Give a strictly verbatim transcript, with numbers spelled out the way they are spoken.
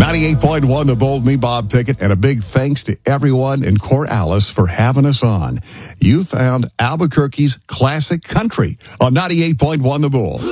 ninety-eight point one The Bold, me, Bob Pickett, and a big thanks to everyone in Corvallis for having us on. You found Albuquerque's classic country on ninety-eight point one The Bold.